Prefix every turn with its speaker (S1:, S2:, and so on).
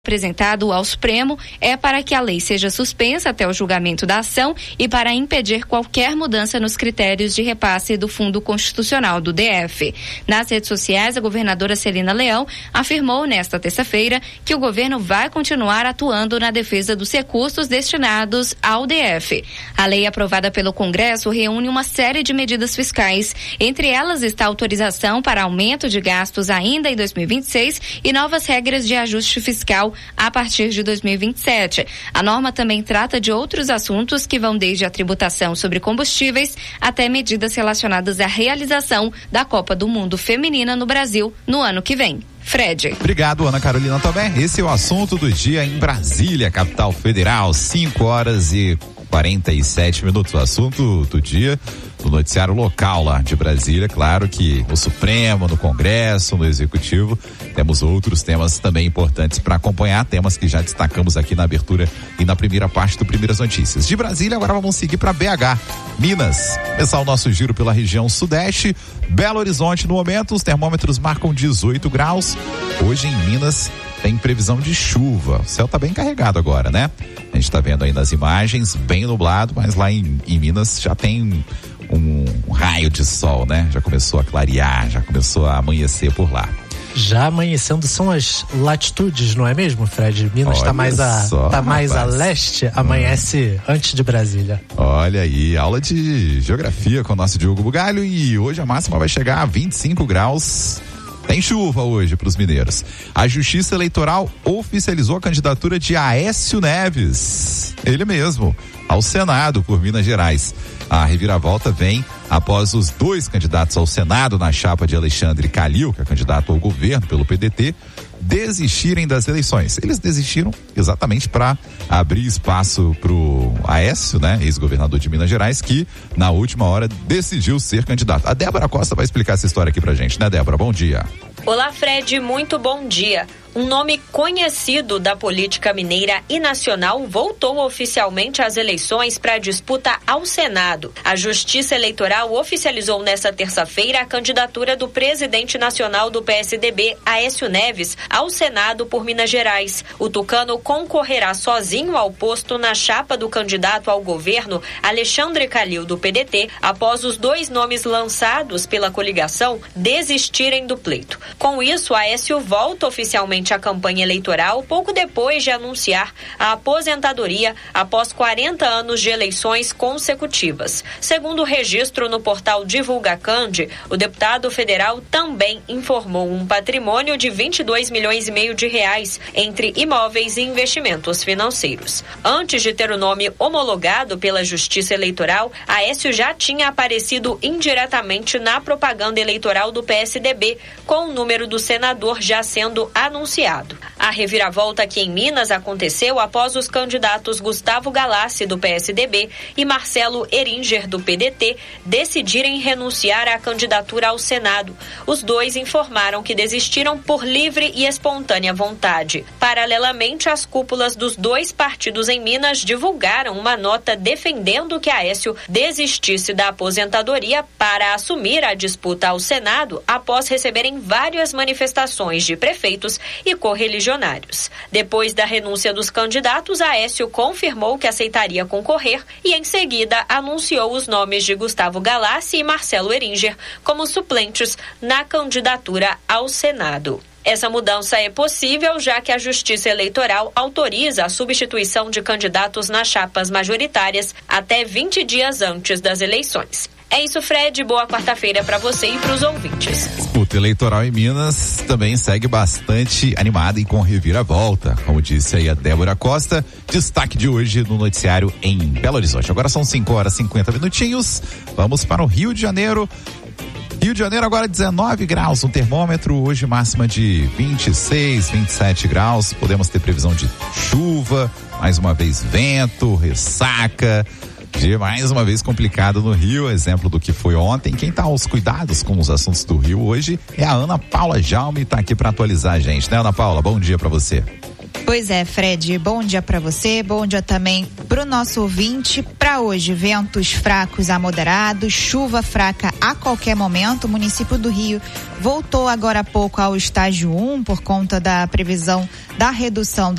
S1: apresentado ao Supremo é para que a lei seja suspensa até o julgamento da ação e para impedir qualquer mudança nos critérios de repasse do Fundo Constitucional do DF. Nas redes sociais, a governadora Celina Leão afirmou nesta terça-feira que o governo vai continuar atuando na defesa dos recursos destinados ao DF. A lei aprovada pelo Congresso reúne uma série de medidas fiscais. Entre elas está a autorização para aumento de gastos ainda em 2026 e novas regras de ajuste fiscal a partir de 2027. A norma também trata de outros assuntos que vão desde a tributação sobre combustíveis até medidas relacionadas à realização da Copa do Mundo Feminina no Brasil no ano que vem. Fred.
S2: Obrigado, Ana Carolina Tomé. Esse é o assunto do dia em Brasília, capital federal, 5h47. O assunto do dia do noticiário local lá de Brasília. Claro que no Supremo, no Congresso, no Executivo, temos outros temas também importantes para acompanhar, temas que já destacamos aqui na abertura e na primeira parte do Primeiras Notícias. De Brasília, agora vamos seguir para BH, Minas. Começar o nosso giro pela região sudeste. Belo Horizonte, no momento, os termômetros marcam 18 graus. Hoje em Minas tem previsão de chuva. O céu tá bem carregado agora, né? A gente tá vendo aí nas imagens, bem nublado, mas lá em Minas já tem um raio de sol, né? Já começou a clarear, já começou a amanhecer por lá.
S3: Já amanhecendo são as latitudes, não é mesmo, Fred? Minas está mais a leste, amanhece antes de Brasília.
S2: Olha aí, aula de geografia com o nosso Diogo Bugalho, e hoje a máxima vai chegar a 25 graus. Tem chuva hoje para os mineiros. A Justiça Eleitoral oficializou a candidatura de Aécio Neves, ele mesmo, ao Senado por Minas Gerais. A reviravolta vem após os dois candidatos ao Senado na chapa de Alexandre Calil, que é candidato ao governo pelo PDT, desistirem das eleições. Eles desistiram exatamente para abrir espaço pro Aécio, né, ex-governador de Minas Gerais, que na última hora decidiu ser candidato. A Débora Costa vai explicar essa história aqui pra gente, né, Débora? Bom dia.
S4: Olá, Fred, muito bom dia. Um nome conhecido da política mineira e nacional voltou oficialmente às eleições para a disputa ao Senado. A Justiça Eleitoral oficializou nesta terça-feira a candidatura do presidente nacional do PSDB, Aécio Neves, ao Senado por Minas Gerais. O tucano concorrerá sozinho ao posto na chapa do candidato ao governo, Alexandre Calil, do PDT, após os dois nomes lançados pela coligação desistirem do pleito. Com isso, Aécio volta oficialmente a campanha eleitoral pouco depois de anunciar a aposentadoria após 40 anos de eleições consecutivas. Segundo o registro no portal DivulgaCand, o deputado federal também informou um patrimônio de 22 milhões e meio de reais entre imóveis e investimentos financeiros. Antes de ter o nome homologado pela Justiça Eleitoral, Aécio já tinha aparecido indiretamente na propaganda eleitoral do PSDB, com o número do senador já sendo anunciado. A reviravolta aqui em Minas aconteceu após os candidatos Gustavo Galassi, do PSDB, e Marcelo Eringer, do PDT, decidirem renunciar à candidatura ao Senado. Os dois informaram que desistiram por livre e espontânea vontade. Paralelamente, as cúpulas dos dois partidos em Minas divulgaram uma nota defendendo que Aécio desistisse da aposentadoria para assumir a disputa ao Senado após receberem várias manifestações de prefeitos e correligionários. Depois da renúncia dos candidatos, Aécio confirmou que aceitaria concorrer e, em seguida, anunciou os nomes de Gustavo Galassi e Marcelo Eringer como suplentes na candidatura ao Senado. Essa mudança é possível, já que a Justiça Eleitoral autoriza a substituição de candidatos nas chapas majoritárias até 20 dias antes das eleições. É isso, Fred. Boa quarta-feira para você e para os ouvintes.
S2: Disputa eleitoral em Minas também segue bastante animada e com reviravolta, como disse aí a Débora Costa. Destaque de hoje no noticiário em Belo Horizonte. Agora são 5h50. Vamos para o Rio de Janeiro. Rio de Janeiro agora 19 graus no termômetro, hoje máxima de 26, 27 graus. Podemos ter previsão de chuva, mais uma vez vento, ressaca. Dia mais uma vez complicado no Rio, exemplo do que foi ontem. Quem tá aos cuidados com os assuntos do Rio hoje é a Ana Paula Jaume, tá aqui para atualizar a gente, né, Ana Paula? Bom dia para você.
S5: Pois é, Fred, bom dia para você, bom dia também pro nosso ouvinte. Para hoje, ventos fracos a moderados, chuva fraca a qualquer momento. O município do Rio voltou agora há pouco ao estágio 1 por conta da previsão da redução